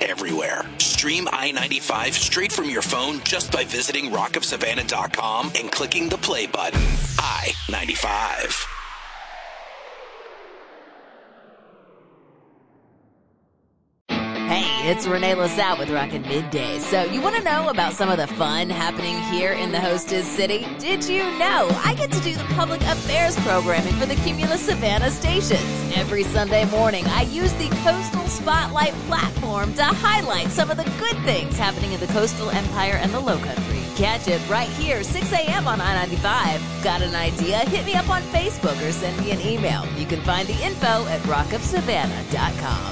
everywhere. Stream I-95 straight from your phone just by visiting rockofsavannah.com and clicking the play button. I-95. Hey, it's Renee LaSalle with Rockin' Midday. So you want to know about some of the fun happening here in the hostess city? Did you know I get to do the public affairs programming for the Cumulus Savannah stations? Every Sunday morning, I use the Coastal Spotlight platform to highlight some of the good things happening in the Coastal Empire and the Lowcountry. Catch it right here, 6 a.m. on I-95. Got an idea? Hit me up on Facebook or send me an email. You can find the info at rockofsavannah.com.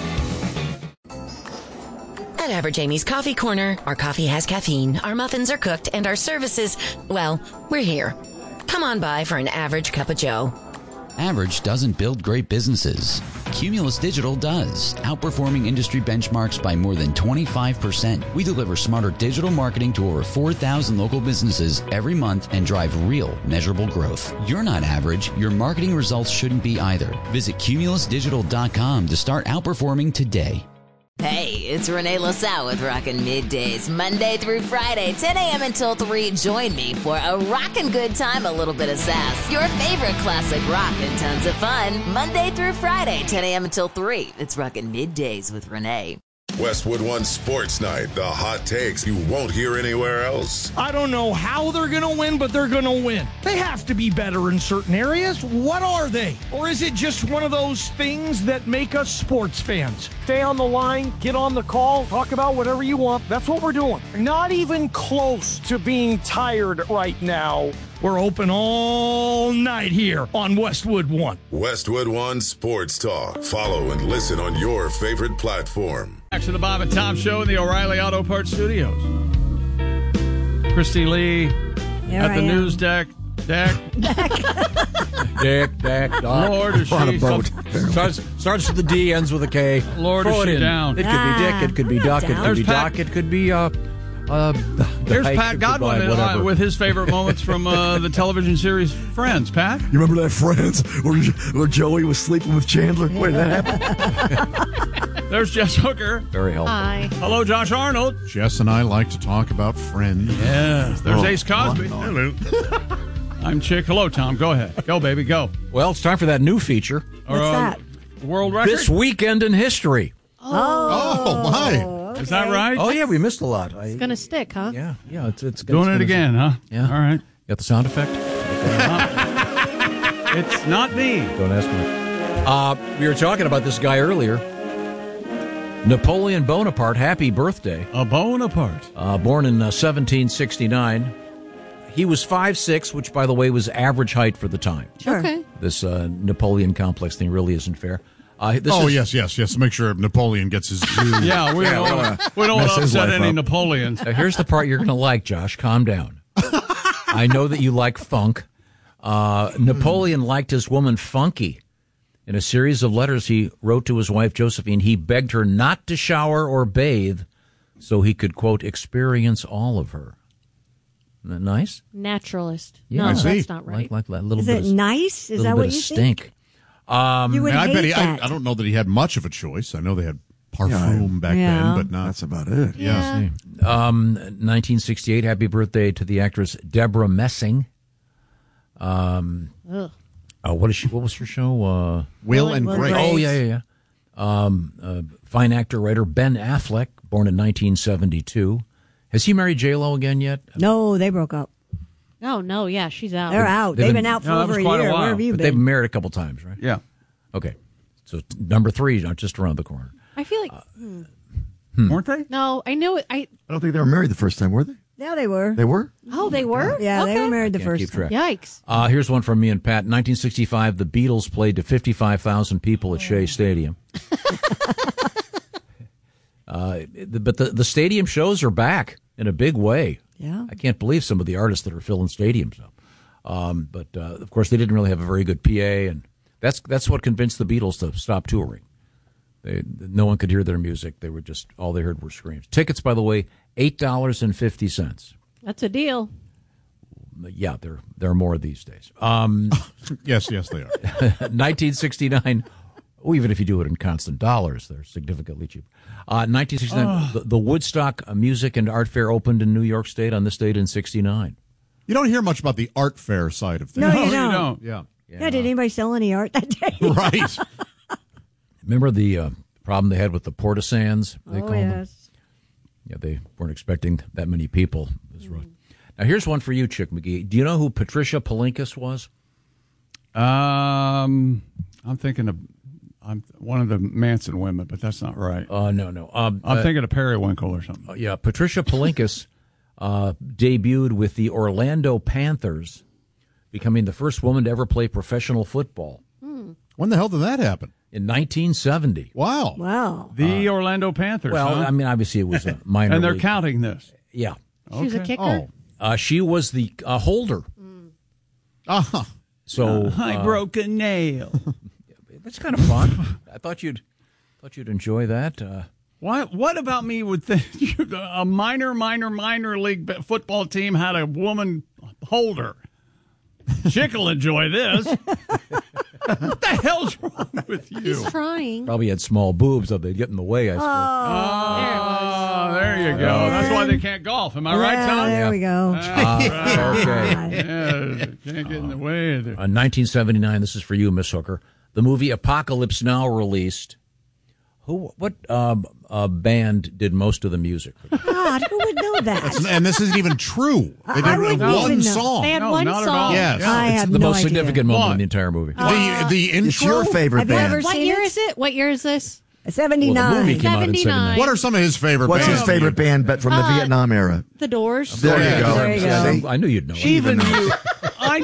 At Average Amy's Coffee Corner, our coffee has caffeine, our muffins are cooked, and our services, well, we're here. Come on by for an average cup of joe. Average doesn't build great businesses. Cumulus Digital does, outperforming industry benchmarks by more than 25%. We deliver smarter digital marketing to over 4,000 local businesses every month and drive real, measurable growth. You're not average. Your marketing results shouldn't be either. Visit cumulusdigital.com to start outperforming today. Hey, it's Renee LaSalle with Rockin' Middays, Monday through Friday, 10 a.m. until 3. Join me for a rockin' good time, a little bit of sass, your favorite classic rock, and tons of fun. Monday through Friday, 10 a.m. until 3. It's Rockin' Middays with Renee. Westwood One Sports Night, the hot takes you won't hear anywhere else. I don't know how they're going to win, but they're going to win. They have to be better in certain areas. What are they? Or is it just one of those things that make us sports fans? Stay on the line, get on the call, talk about whatever you want. That's what we're doing. Not even close to being tired right now. We're open all night here on Westwood One. Westwood One Sports Talk. Follow and listen on your favorite platform. Back to the Bob and Tom Show in the O'Reilly Auto Parts Studios. Christy Lee at the news deck. Deck, Lord, is on a she boat. Starts with a D, ends with a K. Lord, is she down? It could be Dick, it could be Duck, it could be Doc, it could be Here's Pat Godwin with his favorite moments from the television series Friends. Pat? You remember that Friends where Joey was sleeping with Chandler? Where did that happen? There's Jess Hooker. Very helpful. Hi. Hello, Josh Arnold. Jess and I like to talk about Friends. Yes. There's Ace Cosby. Hello. I'm Chick. Hello, Tom. Go ahead. Go, baby. Go. Well, it's time for that new feature. What's that? World record? This weekend in history. Oh, my. Is that right? Oh, yeah, we missed a lot. It's going to stick, huh? Yeah, it's Doing it again, huh? Yeah. All right. Got the sound effect? It's not me. Don't ask me. We were talking about this guy earlier. Napoleon Bonaparte, happy birthday. A Bonaparte. Born in 1769. He was 5'6", which, by the way, was average height for the time. Sure. Okay. This Napoleon complex thing really isn't fair. Yes. Make sure Napoleon gets his due. Yeah, we don't want to upset any Napoleons. Here's the part you're going to like, Josh. Calm down. I know that you like funk. Napoleon liked his woman funky. In a series of letters he wrote to his wife, Josephine, he begged her not to shower or bathe so he could, quote, experience all of her. Isn't that nice? Naturalist. Yeah, no, that's not right. Like that little Is bit it of, nice? Is that what you stink. think? You would hate that. I don't know that he had much of a choice. I know they had parfum back then, but not. That's about it. Yeah. 1968, happy birthday to the actress Deborah Messing. What was her show? Will and Grace. Oh, yeah. Fine actor, writer Ben Affleck, born in 1972. Has he married J-Lo again yet? No, they broke up. Oh, no, yeah, she's out. They're out. They've been out for over a year. Where have you But been? they've been married a couple times, right? Yeah. Okay. So number 3, not just around the corner. I feel like... Weren't they? No, I know it. I don't think they were married the first time, were they? Yeah, they were. They were? Oh, they were? Yeah, okay. they were married the Can't first keep time. track. Yikes. Here's one from me and Pat. 1965, the Beatles played to 55,000 people at Shea Stadium. But the stadium shows are back in a big way. Yeah. I can't believe some of the artists that are filling stadiums up. But of course, they didn't really have a very good PA, and that's what convinced the Beatles to stop touring. No one could hear their music. They were just, all they heard were screams. Tickets, by the way, $8.50. That's a deal. Yeah, there are more these days. Yes, they are. 1969, Oh, even if you do it in constant dollars, they're significantly cheaper. 1969, the Woodstock Music and Art Fair opened in New York State on this date in 1969. You don't hear much about the art fair side of things. No, you don't. Yeah. Yeah, did anybody sell any art that day? Right. Remember the problem they had with the portisands? They called them? Yes. Yeah, they weren't expecting that many people. It was rough. Now, here's one for you, Chick McGee. Do you know who Patricia Palinkas was? I'm thinking of one of the Manson women, but that's not right. No. I'm thinking of Periwinkle or something. Yeah, Patricia Palinkas debuted with the Orlando Panthers, becoming the first woman to ever play professional football. When the hell did that happen? In 1970. Wow. Wow. The Orlando Panthers. Well, huh? I mean, obviously it was a minor and they're league. counting this. Yeah. She was a kicker? She was the holder. Uh-huh. So I broke a nail. That's kind of fun. I thought you'd enjoy that. What about me would think a minor league football team had a woman holder? Chick will enjoy this. What the hell's wrong with you? He's trying. Probably had small boobs, so they'd get in the way, I suppose. There you go. That's why they can't golf. Am I right, Tom? There we go. Okay. Yeah, can't get in the way of it. 1979, this is for you, Miss Hooker. The movie Apocalypse Now released. What band did most of the music? God, who would know that? And this isn't even true. They I did wouldn't one even know. song. They had one not at song. all. Yes. I It's have the no most idea. significant moment in the entire movie. The intro. It's your favorite Have you band. ever What seen year it? is it? What year is this? 79. Well, the movie came out in 79. What are some of his favorite What's bands? his favorite band but from the Vietnam era? The Doors. There you go. There you go. See? I knew you'd know. Even you. I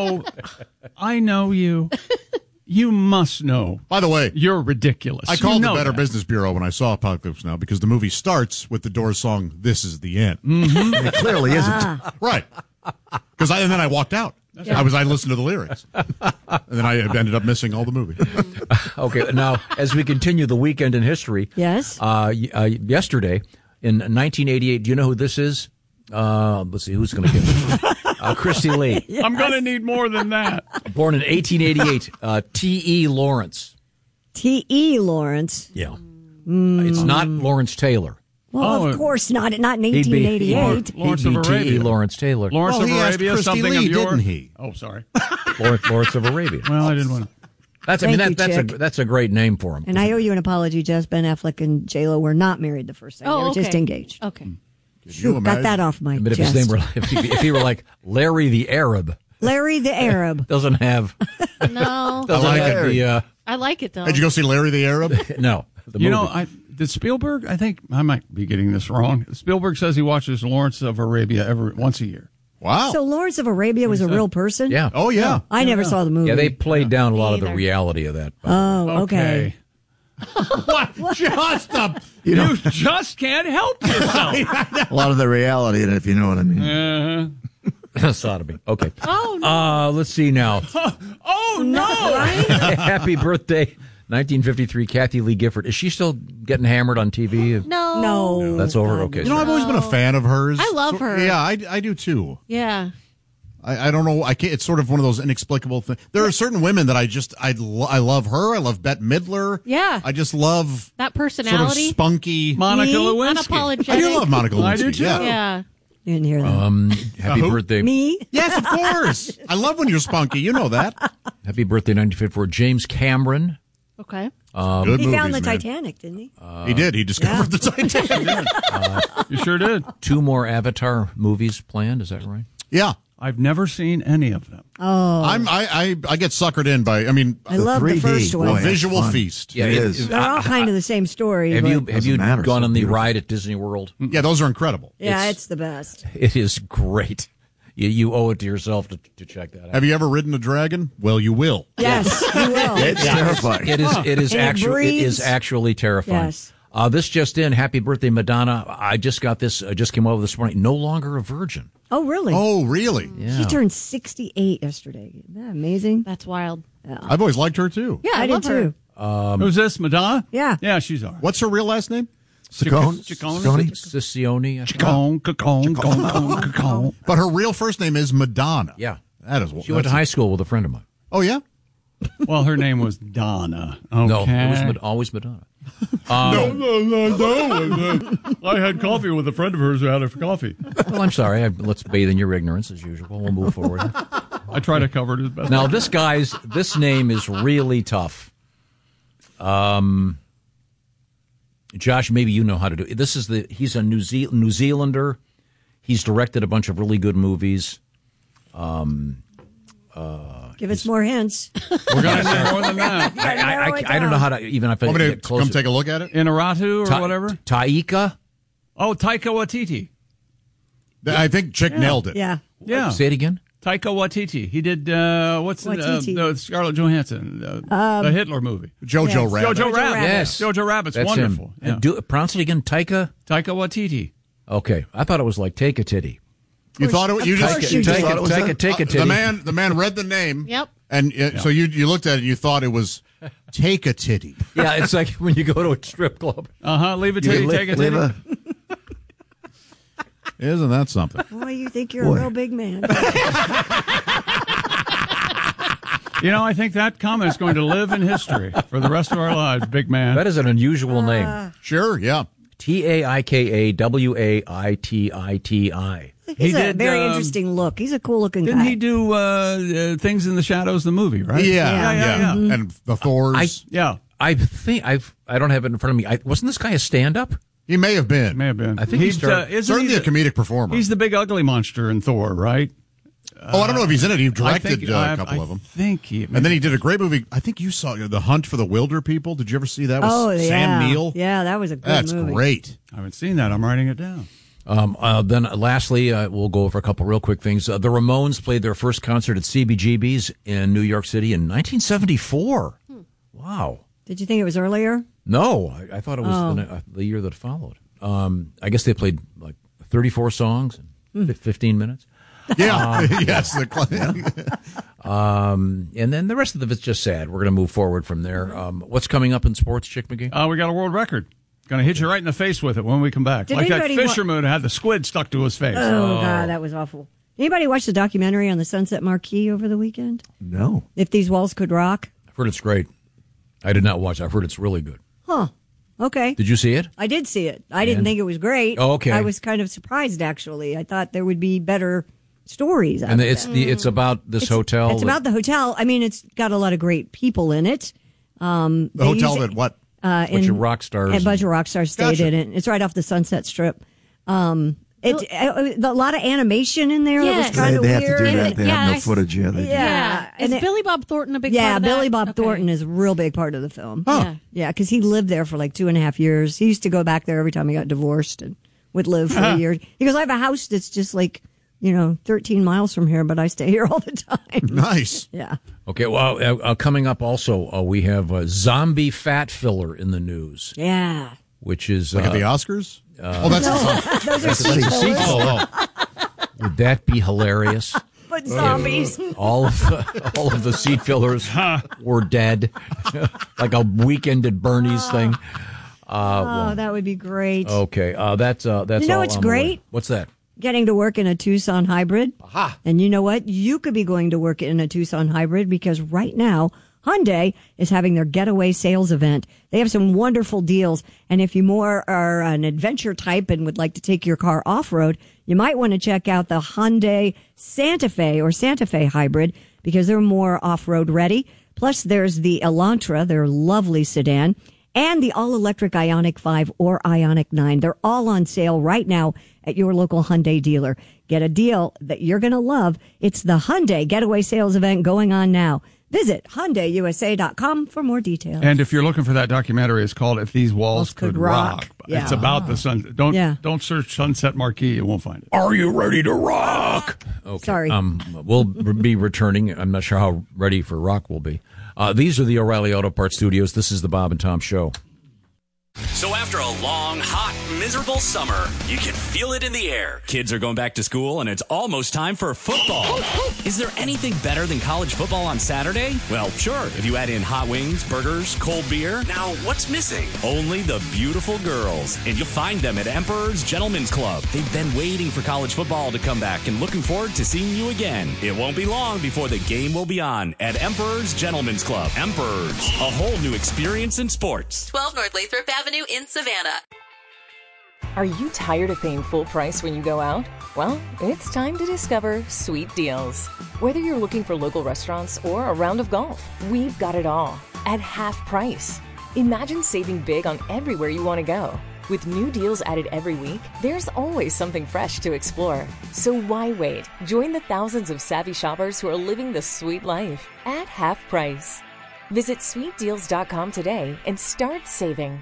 know you. You must know. By the way, You're ridiculous. I called You the know Better that. Business Bureau when I saw Apocalypse Now because the movie starts with the Doors song "This Is the End." It clearly isn't. Right. And then I walked out. I listened to the lyrics, and then I ended up missing all the movie. Okay, now as we continue the weekend in history, Yes. yesterday in 1988, do you know who this is? Let's see, who's going to get this? Christy Lee. I'm going to need more than that. Born in 1888, T.E. Lawrence. T.E. Lawrence. Yeah. It's not Lawrence Taylor. Well, of course not. Not in He'd be 1888. Lawrence He'd be of T.E. Arabia. Lawrence Taylor. Lawrence Well, of he asked Arabia, Christy something Lee, of yours. didn't he? Oh, sorry. Lawrence of Arabia. Well, I didn't want to. That's Thank you, Chick. that's a great name for him. And I owe you an apology, Jess. Ben Affleck and J-Lo were not married the first time. Oh, they were okay. just engaged. Okay. Phew, got that off my But if chest. his name were if he were like Larry the Arab, Larry the Arab. doesn't have No. the I like it, though. Did you go see Larry the Arab? no. The You movie. know, did Spielberg, I think, I might be getting this wrong. Spielberg says he watches Lawrence of Arabia once a year. Wow. So Lawrence of Arabia was a real person? Yeah. Oh, yeah. I never saw the movie. Yeah, they played down a lot of the Either. reality of that. Oh, okay. What? You just can't help yourself. A lot of the reality in it, if you know what I mean. Sodomy. Okay. Oh, no. Let's see now. Oh, no. Happy birthday, 1953, Kathy Lee Gifford. Is she still getting hammered on TV? No. No. That's over? Okay. You know, I've always been a fan of hers. I love her. Yeah, I do too. Yeah. I don't know. I can't. It's sort of one of those inexplicable things. There are certain women that I love her. I love Bette Midler. Yeah. I just love That sort of personality. spunky. Monica Me? Lewinsky. Unapologetic. I do love Monica Lewinsky. I do too. Yeah. You didn't hear that. Happy Who? birthday. Me? Yes, of course. I love when you're spunky. You know that. Happy birthday, 1954, James Cameron. Okay. Good He movies, found the man. Titanic, didn't he? He did. He discovered the Titanic. You sure did. 2 more Avatar movies planned. Is that right? Yeah. I've never seen any of them. Oh. I get suckered in by. I mean, I love the 3D. first Boy, one. a that's visual fun. feast. Yeah, It is. They're all kind of the same story. Have but- you Doesn't matter, gone so on the beautiful. ride at Disney World? Yeah, those are incredible. Yeah, it's the best. It is great. You owe it to yourself to check that out. Have you ever ridden a dragon? Well, you will. Yes, you will. It's terrifying. It is And it breathes. actually terrifying. Yes. This just in, happy birthday, Madonna. I just got this, just came over this morning. No longer a virgin. Oh, really? Oh, really? Yeah. She turned 68 yesterday. Isn't that amazing? That's wild. I've always liked her too. Yeah, I love did her. too. Who's this, Madonna? Yeah. Yeah, she's all right. What's her real last name? Ciccone? Siccione. I think. Ciccone. But her real first name is Madonna. Yeah. That is what She went to high school with a friend of mine. Oh, yeah? Well, her name was Donna. Okay. No, it was always Madonna. No. I had coffee with a friend of hers who had a coffee. Well, I'm sorry. Let's bathe in your ignorance as usual. We'll move forward. I try to cover it as best. Now, this name is really tough. Josh, maybe you know how to do it. He's a New Zealander. He's directed a bunch of really good movies. Give us more hints. We're going to say more than that. I don't know how to even if I get closer. Come take a look at it. Inarritu or whatever. Taika. Oh, Taika Waititi. I think Chick nailed it. Yeah. Yeah. Say it again. Taika Waititi. He did Waititi. Scarlett Johansson, the Hitler movie. Jojo Rabbit. Jojo Rabbit. Yes. Jojo Rabbit's That's wonderful. him. Yeah. And pronounce it again. Taika Waititi. Okay, I thought it was like take a titty. You thought it? You just Take a titty. The man read the name. Yep. And so you looked at it and you thought it was take a titty. Yeah, it's like when you go to a strip club. Leave a titty, take a titty. Isn't that something? Boy, you think you're a real big man. You know, I think that comment is going to live in history for the rest of our lives, big man. That is an unusual name. Sure, yeah. TAIKAWAITITI. He's a very interesting look. He's a cool looking guy. Didn't he do Things in the Shadows, the movie, right? Yeah. Mm-hmm. And the Thors. I think I don't have it in front of me. Wasn't this guy a stand-up? He may have been. I think he's certainly a comedic performer. He's the big ugly monster in Thor, right? I don't know if he's in it. He directed a couple of them. And then he did a great movie. I think you saw The Hunt for the Wilder People. Did you ever see that? Sam Neill. Yeah, that was a good movie. That's great. I haven't seen that. I'm writing it down. Then lastly, we'll go over a couple real quick things. The Ramones played their first concert at CBGB's in New York City in 1974. Wow. Did you think it was earlier? No, I thought it was the year that followed. I guess they played like 34 songs in 15 minutes. Yeah, yes. And then the rest of it's just sad. We're going to move forward from there. What's coming up in sports, Chick McGee? We got a world record. Going to hit you right in the face with it when we come back. Did like that anybody fisherman who had the squid stuck to his face. Oh, God, that was awful. Anybody watch the documentary on the Sunset Marquee over the weekend? No. If These Walls Could Rock? I've heard it's great. I did not watch it. I've heard it's really good. Huh. Okay. Did you see it? I did see it. I didn't think it was great. Oh, okay. I was kind of surprised, actually. I thought there would be better stories. And it's about this hotel. It's about the hotel. I mean, it's got a lot of great people in it. The hotel that what? Bunch of rock stars. A bunch of rock stars stayed in it. It's right off the Sunset Strip. A lot of animation in there. Yes. That was kind of They weird. have to do that. They have no footage yet. Yeah. Is Billy Bob Thornton a big part of that? Billy Bob Thornton is a real big part of the film. Oh. Yeah, because he lived there for like 2.5 years. He used to go back there every time he got divorced and would live for a year. He goes, I have a house that's just like, 13 miles from here, but I stay here all the time. Nice. Yeah. Okay, well, coming up also, we have a zombie fat filler in the news. Yeah. Which is... Like at the Oscars? That's Those are seat fillers. Would that be hilarious? But zombies. All of the seat fillers were dead. Like a Weekend at Bernie's thing. That would be great. Okay, that's You know all what's on great? the way. What's that? Getting to work in a Tucson hybrid. Aha. And you know what? You could be going to work in a Tucson hybrid because right now, Hyundai is having their getaway sales event. They have some wonderful deals. And if you more are an adventure type and would like to take your car off-road, you might want to check out the Hyundai Santa Fe or Santa Fe hybrid because they're more off-road ready. Plus, there's the Elantra, their lovely sedan, and the all-electric Ioniq 5 or Ioniq 9. They're all on sale right now at your local Hyundai dealer. Get a deal that you're going to love. It's the Hyundai Getaway Sales Event going on now. Visit HyundaiUSA.com for more details. And if you're looking for that documentary, it's called If These Walls Could Rock. Yeah. It's about the sun. Don't search Sunset Marquee. You won't find it. Are you ready to rock? Okay. Sorry. We'll be returning. I'm not sure how ready for rock we'll be. These are the O'Reilly Auto Parts Studios. This is the Bob and Tom Show. So after a long, hot miserable summer. You can feel it in the air. Kids are going back to school, and it's almost time for football. Is there anything better than college football on Saturday? Well, sure, if you add in hot wings, burgers, cold beer. Now, what's missing? Only the beautiful girls. And you'll find them at Emperor's Gentlemen's Club. They've been waiting for college football to come back and looking forward to seeing you again. It won't be long before the game will be on at Emperor's Gentlemen's Club. Emperor's, a whole new experience in sports. 12 North Lathrop Avenue in Savannah. Are you tired of paying full price when you go out? Well, it's time to discover Sweet Deals. Whether you're looking for local restaurants or a round of golf, we've got it all at half price. Imagine saving big on everywhere you want to go. With new deals added every week, there's always something fresh to explore. So why wait? Join the thousands of savvy shoppers who are living the sweet life at half price. Visit sweetdeals.com today and start saving.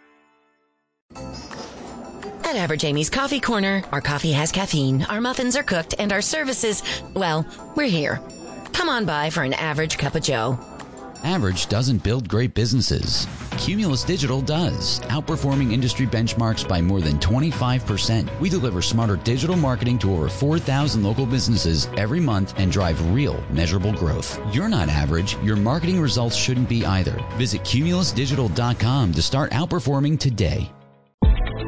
At Average Amy's Coffee Corner, our coffee has caffeine, our muffins are cooked, and our services, well, we're here. Come on by for an average cup of joe. Average doesn't build great businesses. Cumulus Digital does, outperforming industry benchmarks by more than 25%. We deliver smarter digital marketing to over 4,000 local businesses every month and drive real, measurable growth. You're not average. Your marketing results shouldn't be either. Visit cumulusdigital.com to start outperforming today.